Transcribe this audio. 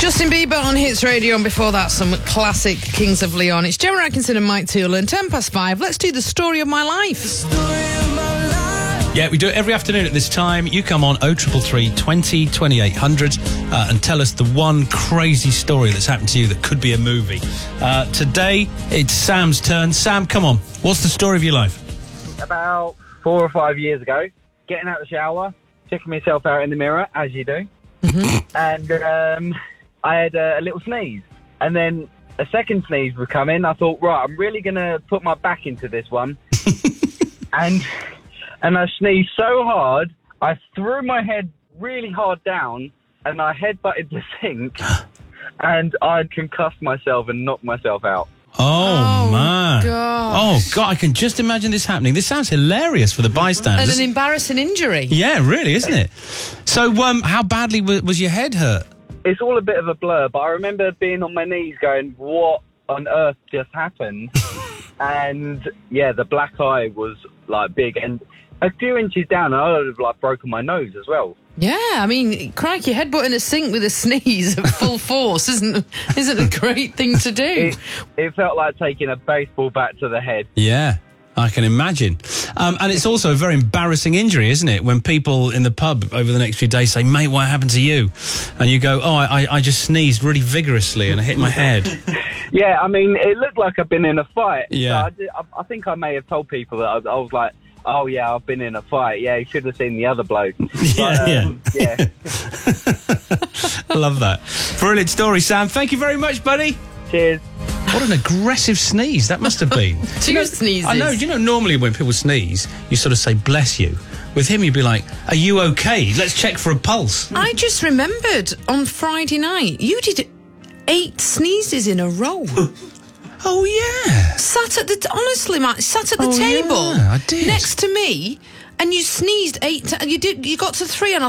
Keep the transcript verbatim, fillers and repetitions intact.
Justin Bieber on Hits Radio, and before that, some classic Kings of Leon. It's Gemma Atkinson and Mike Toole, ten past five. Let's do the story of my life. Yeah, we do it every afternoon at this time. You come on oh three three three, twenty, twenty-eight hundred uh, and tell us the one crazy story that's happened to you that could be a movie. Uh, today, it's Sam's turn. Sam, come on. What's the story of your life? About four or five years ago, getting out of the shower, checking myself out in the mirror, as you do, mm-hmm. and um, I had a, a little sneeze. And then a second sneeze would come in. I thought, right, I'm really going to put my back into this one. and... And I sneezed so hard, I threw my head really hard down, and I headbutted the sink, and I concussed myself and knocked myself out. Oh, oh man. God. Oh, God, I can just imagine this happening. This sounds hilarious for the bystanders. And an embarrassing injury. Yeah, really, isn't it? So, um, how badly w- was your head hurt? It's all a bit of a blur, but I remember being on my knees going, what on earth just happened? And, yeah, the black eye was, like, big, and a few inches down, I would have like broken my nose as well. Yeah, I mean, crikey, headbutting a sink with a sneeze at full force isn't isn't a great thing to do. It, it felt like taking a baseball bat to the head. Yeah, I can imagine. Um, and it's also a very embarrassing injury, isn't it? When people in the pub over the next few days say, mate, what happened to you? And you go, oh, I, I just sneezed really vigorously and I hit my head. Yeah, I mean, it looked like I'd been in a fight. Yeah. So I, did, I, I think I may have told people that I, I was like, oh, yeah, I've been in a fight. Yeah, you should have seen the other bloke. Yeah, um, yeah. yeah. I love that. Brilliant story, Sam. Thank you very much, buddy. Cheers. What an aggressive sneeze that must have been. Two you know, sneezes. I know, you know, normally when people sneeze, you sort of say, bless you. With him, you'd be like, are you okay? Let's check for a pulse. I just remembered on Friday night, you did eight sneezes in a row. Oh, yeah. Sat at the... Honestly, Matt, sat at the oh, table yeah, I did. next to me, and you sneezed eight... T- you, did, you got to three, and I